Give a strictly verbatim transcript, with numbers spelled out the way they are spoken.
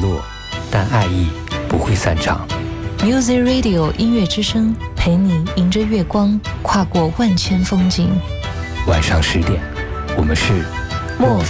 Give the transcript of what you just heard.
落，但爱意不会散场。 Music Radio 音乐之声，陪你迎着月光，跨过万千风景。 晚上十点，我们是莫